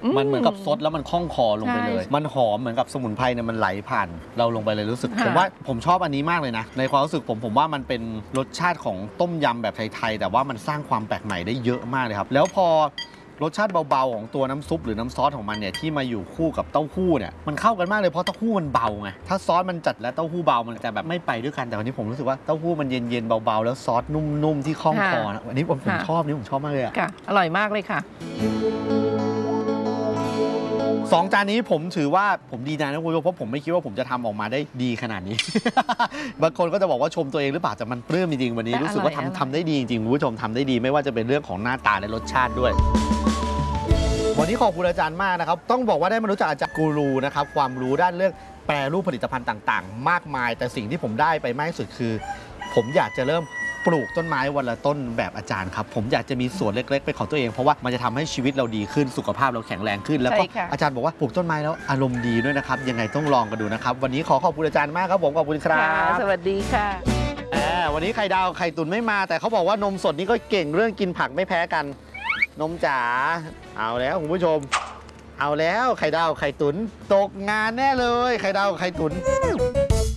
มันเหมือนกับซดแล้วมันคล่องคอลงไปเลยมันหอมเหมือนกับสมุนไพรเนี่ยมันไหลผ่านเราลงไปเลยรู้สึกผมว่าผมชอบอันนี้มากเลยนะในความรู้สึกผมว่ามันเป็นรสชาติของต้มยำแบบไทยๆแต่ว่ามันสร้างความแปลกใหม่ได้เยอะมากเลยครับแล้วพอรสชาติเบาๆของตัวน้ำซุปหรือน้ำซอสของมันเนี่ยที่มาอยู่คู่กับเต้าหู้เนี่ยมันเข้ากันมากเลยเพราะเต้าหู้มันเบาไงถ้าซอสมันจัดและเต้าหู้เบามันจะแบบไม่ไปด้วยกันแต่วันนี้ผมรู้สึกว่าเต้าหู้มันเย็นๆเบาๆแล้วซอสนุ่มๆที่คล่องคอนะวันนี้ผมชอบนี่ผมชอบมากเลยค่ะอร่อยมากเลยค่ะ 2 จานนี้ผมถือว่าผมดีนะคุณผู้ชมเพราะผมไม่คิดว่าผมจะทำออกมาได้ดีขนาดนี้ บางคนก็จะบอกว่าชมตัวเองหรือเปล่าแต่มันปลื้มจริงๆวันนี้รู้สึกว่าทำได้ดีจริงๆคุณผู้ชมทำได้ดีไม่ว่าจะเป็นเรื่องของหน้าตาและรสชาติด้วยวันนี้ขอบคุณอาจารย์มากนะครับต้องบอกว่าได้มารู้จักอาจารย์กูรูนะครับความรู้ด้านเรื่องแปรรูปผลิตภัณฑ์ต่างๆมากมายแต่สิ่งที่ผมได้ไปมากที่สุดคือผมอยากจะเริ่มปลูกต้นไม้วันละต้นแบบอาจารย์ครับผมอยากจะมีสวนเล็กๆเป็นของตัวเองเพราะว่ามันจะทำให้ชีวิตเราดีขึ้นสุขภาพเราแข็งแรงขึ้นแล้วก็อาจารย์บอกว่าปลูกต้นไม้แล้วอารมณ์ดีด้วยนะครับยังไงต้องลองกันดูนะครับวันนี้ขอบคุณอาจารย์มากครับผมขอบคุณครับสวัสดีค่ะวันนี้ไข่ดาวไข่ตุ๋นไม่มาแต่เขาบอกว่านมสดนี่ก็เก่งเรื่องกินผักไม่แพ้กันนมจ๋าเอาแล้วคุณผู้ชมเอาแล้วไข่ดาวไข่ตุ๋นตกงานแน่เลยไข่ดาวไข่ตุ๋น